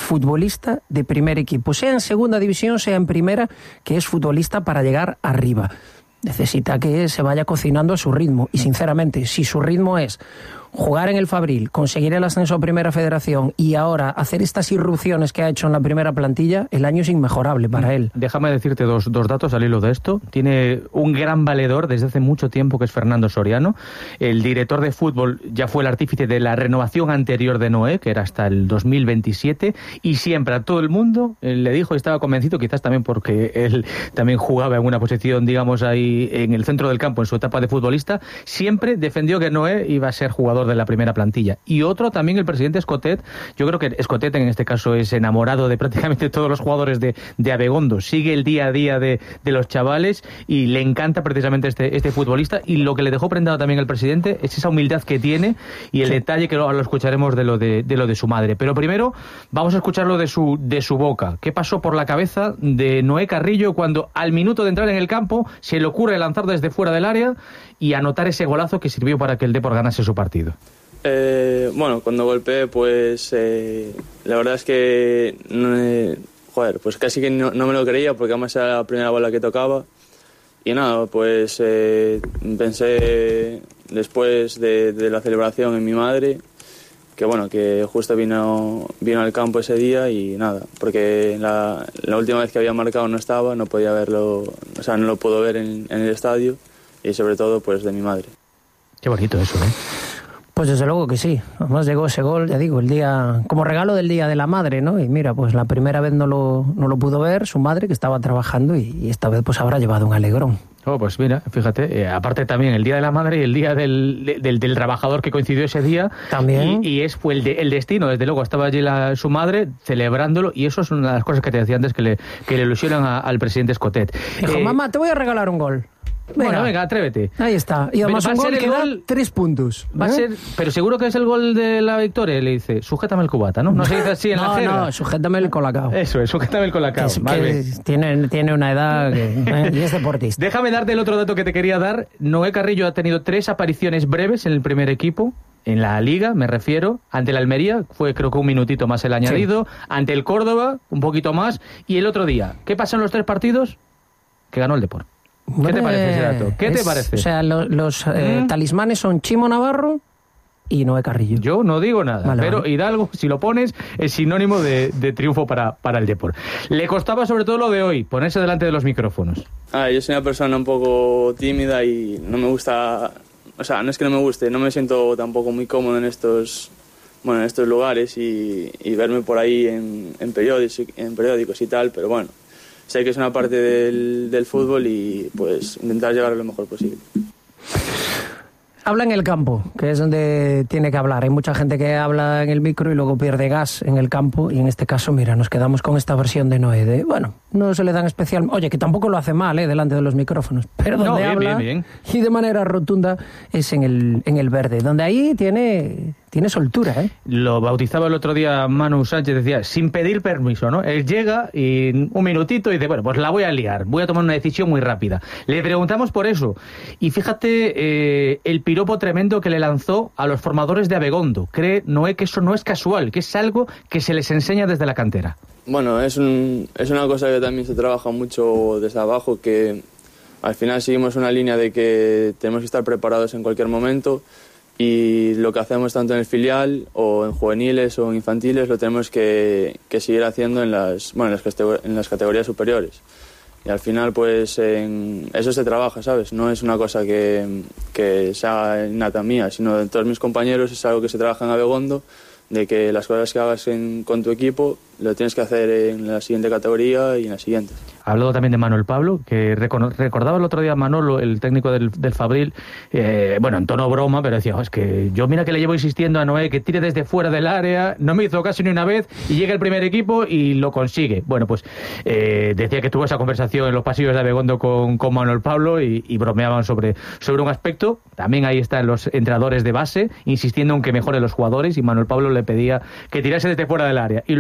futbolista de primer equipo, sea en segunda división, sea en primera, que es futbolista para llegar arriba. Necesita que se vaya cocinando a su ritmo. Y sinceramente, si su ritmo es jugar en el Fabril, conseguir el ascenso a Primera Federación y ahora hacer estas irrupciones que ha hecho en la primera plantilla, el año es inmejorable para él. Déjame decirte dos datos al hilo de esto. Tiene un gran valedor desde hace mucho tiempo, que es Fernando Soriano. El director de fútbol ya fue el artífice de la renovación anterior de Noé, que era hasta el 2027, y siempre a todo el mundo le dijo, y estaba convencido, quizás también porque él también jugaba en una posición, digamos, ahí en el centro del campo en su etapa de futbolista, siempre defendió que Noé iba a ser jugador de la primera plantilla. Y otro también, el presidente Escotet. Yo creo que Escotet en este caso es enamorado de prácticamente todos los jugadores de Abegondo, sigue el día a día de los chavales y le encanta precisamente este futbolista, y lo que le dejó prendado también el presidente es esa humildad que tiene y el detalle que lo escucharemos de lo de su madre. Pero primero vamos a escucharlo de su boca. ¿Qué pasó por la cabeza de Noé Carrillo cuando al minuto de entrar en el campo se le ocurre lanzar desde fuera del área y anotar ese golazo que sirvió para que el Depor ganase su partido? Bueno, cuando golpeé, pues la verdad es que pues casi que no me lo creía, porque además era la primera bola que tocaba. Y nada, pues pensé después de la celebración en mi madre, que bueno, que justo vino al campo ese día, y nada, porque la última vez que había marcado no estaba, no podía verlo, o sea, no lo puedo ver en el estadio, y sobre todo pues de mi madre. Qué bonito eso, ¿eh? Pues desde luego que sí. Además llegó ese gol, ya digo, el día como regalo del Día de la Madre, ¿no? Y mira, pues la primera vez no lo pudo ver su madre, que estaba trabajando, y esta vez pues habrá llevado un alegrón. Oh, pues mira, fíjate, aparte también el Día de la Madre y el Día del Trabajador, que coincidió ese día. También. Y fue el destino, desde luego, estaba allí su madre celebrándolo, y eso es una de las cosas que te decía antes que le ilusionan al presidente Escotet. Dijo, mamá, te voy a regalar un gol. Bueno, venga, atrévete. Ahí está. Y además un gol que da 3 puntos. Va a ser, pero seguro que es el gol de la victoria. Le dice, sujétame el cubata, ¿no? No se dice así en la jerga. No, sujétame el colacao. Eso es, sujétame el colacao. Que tiene una edad y es deportista. Déjame darte el otro dato que te quería dar. Noé Carrillo ha tenido 3 apariciones breves en el primer equipo. En la Liga, me refiero, ante el Almería, fue creo que un minutito más el añadido. Sí. Ante el Córdoba, un poquito más. Y el otro día, ¿qué pasó en los 3 partidos? Que ganó el Depor. ¿Qué te parece ese dato? ¿Qué te parece? O sea, los talismanes son Chimo Navarro y Noé Carrillo. Yo no digo nada, vale, pero vale. Hidalgo, si lo pones, es sinónimo de triunfo para el Depor. Le costaba sobre todo lo de hoy, ponerse delante de los micrófonos. Yo soy una persona un poco tímida y no me gusta... O sea, no es que no me guste, no me siento tampoco muy cómodo en estos lugares y verme por ahí en periódicos y tal, pero bueno, sé que es una parte del fútbol y pues intentar llegar lo mejor posible. Habla en el campo, que es donde tiene que hablar. Hay mucha gente que habla en el micro y luego pierde gas en el campo, y en este caso, mira, nos quedamos con esta versión de Noé. Bueno, no se le dan especial... Oye, que tampoco lo hace mal, delante de los micrófonos, pero donde habla, bien. Y de manera rotunda, es en el verde, donde ahí tiene soltura, ¿eh? Lo bautizaba el otro día Manu Sánchez, decía, sin pedir permiso, ¿no? Él llega y un minutito y dice, bueno, pues la voy a liar, voy a tomar una decisión muy rápida. Le preguntamos por eso, y fíjate el piropo tremendo que le lanzó a los formadores de Abegondo. Cree Noé que eso no es casual, que es algo que se les enseña desde la cantera. Bueno, es una cosa que también se trabaja mucho desde abajo, que al final seguimos una línea de que tenemos que estar preparados en cualquier momento, y lo que hacemos tanto en el filial o en juveniles o en infantiles lo tenemos que seguir haciendo en las categorías superiores. Y al final pues en eso se trabaja, ¿sabes? No es una cosa que sea innata mía, sino de todos mis compañeros. Es algo que se trabaja en Abegondo, de que las cosas que hagas con tu equipo lo tienes que hacer en la siguiente categoría y en la siguiente. Habló también de Manuel Pablo, que recordaba el otro día a Manolo, el técnico del Fabril, en tono broma, pero decía, es que yo mira que le llevo insistiendo a Noé que tire desde fuera del área, no me hizo caso ni una vez, y llega el primer equipo y lo consigue. Bueno, pues decía que tuvo esa conversación en los pasillos de Abegondo con Manuel Pablo y bromeaban sobre un aspecto. También ahí están los entrenadores de base, insistiendo en que mejore los jugadores, y Manuel Pablo le pedía que tirase desde fuera del área, y lo ha conseguido.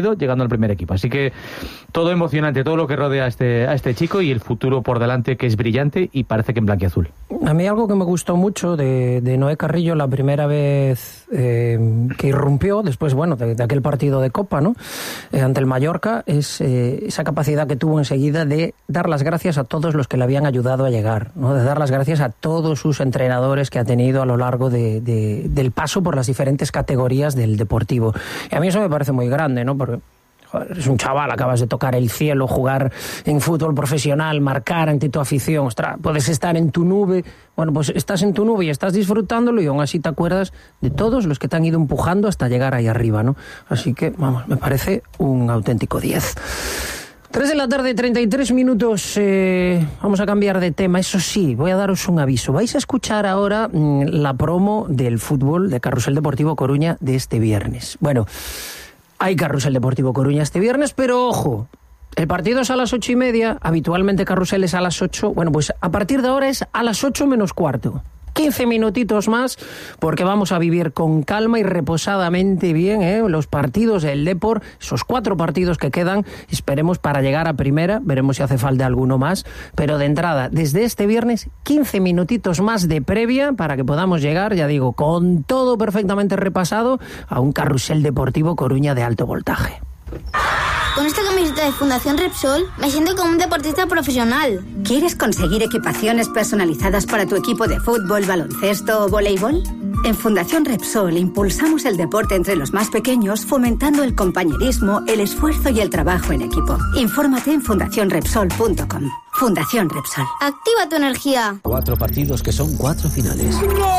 partido llegando al primer equipo. Así que todo emocionante, todo lo que rodea a este chico y el futuro por delante, que es brillante y parece que en blanquiazul. A mí algo que me gustó mucho de Noé Carrillo la primera vez que irrumpió, después, bueno, de aquel partido de Copa, ¿no? Ante el Mallorca, es esa capacidad que tuvo enseguida de dar las gracias a todos los que le habían ayudado a llegar, ¿no? De dar las gracias a todos sus entrenadores que ha tenido a lo largo del paso por las diferentes categorías del Deportivo. Y a mí eso me parece muy grande, ¿no? Porque eres un chaval, acabas de tocar el cielo, jugar en fútbol profesional, marcar ante tu afición. Ostras, puedes estar en tu nube. Bueno, pues estás en tu nube y estás disfrutándolo y aún así te acuerdas de todos los que te han ido empujando hasta llegar ahí arriba, ¿no? Así que, vamos, me parece un auténtico 10. 3 de la tarde, 33 minutos. Vamos a cambiar de tema. Eso sí, voy a daros un aviso. Vais a escuchar ahora la promo del fútbol de Carrusel Deportivo Coruña de este viernes. Bueno, hay Carrusel Deportivo Coruña este viernes, pero ojo, el partido es a las 8:30, habitualmente Carrusel es a las 8, bueno, pues a partir de ahora es a las 8 menos cuarto. 15 minutitos más, porque vamos a vivir con calma y reposadamente bien los partidos del Depor, esos 4 partidos que quedan, esperemos para llegar a primera, veremos si hace falta alguno más, pero de entrada, desde este viernes, 15 minutitos más de previa para que podamos llegar, ya digo, con todo perfectamente repasado a un Carrusel Deportivo Coruña de alto voltaje. Con esta camiseta de Fundación Repsol me siento como un deportista profesional. ¿Quieres conseguir equipaciones personalizadas para tu equipo de fútbol, baloncesto o voleibol? En Fundación Repsol impulsamos el deporte entre los más pequeños, fomentando el compañerismo, el esfuerzo y el trabajo en equipo. Infórmate en fundacionrepsol.com. Fundación Repsol. Activa tu energía. 4 partidos que son 4 finales.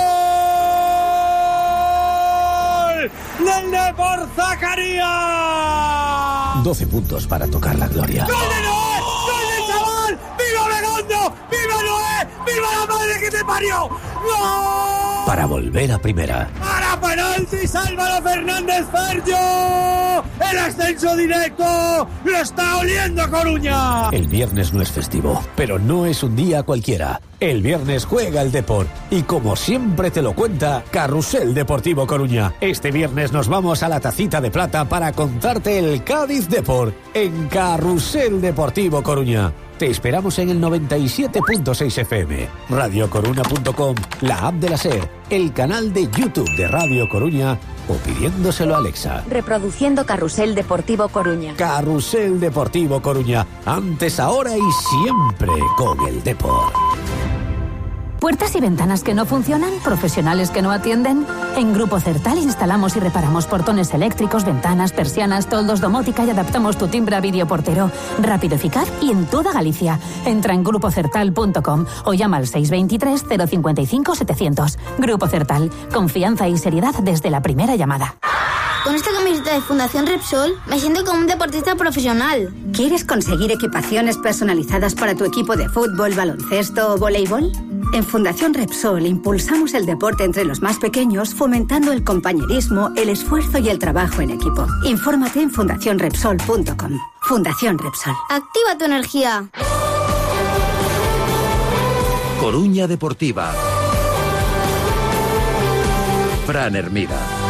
¡Del Depor Zacarías! 12 puntos para tocar la gloria. ¡Gol de Noé! ¡Gol del chaval! ¡Viva Begondo! ¡Viva Noé! ¡Viva la madre que te parió! ¡Gol! Para volver a primera. ¡Para penaltis Álvaro Fernández Ferjo! ¡El ascenso directo! ¡Lo está oliendo Coruña! El viernes no es festivo, pero no es un día cualquiera. El viernes juega el Depor y como siempre te lo cuenta Carrusel Deportivo Coruña. Este viernes nos vamos a la Tacita de Plata para contarte el Cádiz Depor en Carrusel Deportivo Coruña. Te esperamos en el 97.6 FM, radiocoruña.com, la app de la SER, el canal de YouTube de Radio Coruña o pidiéndoselo a Alexa. Reproduciendo Carrusel Deportivo Coruña. Carrusel Deportivo Coruña, antes, ahora y siempre con el Depor. ¿Puertas y ventanas que no funcionan? ¿Profesionales que no atienden? En Grupo Certal instalamos y reparamos portones eléctricos, ventanas, persianas, toldos, domótica y adaptamos tu timbre a videoportero. Rápido, eficaz y en toda Galicia. Entra en grupocertal.com o llama al 623 055 700. Grupo Certal. Confianza y seriedad desde la primera llamada. Con esta camiseta de Fundación Repsol me siento como un deportista profesional. ¿Quieres conseguir equipaciones personalizadas para tu equipo de fútbol, baloncesto o voleibol? En Fundación Repsol impulsamos el deporte entre los más pequeños, fomentando el compañerismo, el esfuerzo y el trabajo en equipo. Infórmate en fundacionrepsol.com. Fundación Repsol. Activa tu energía. Coruña Deportiva. Fran Hermida.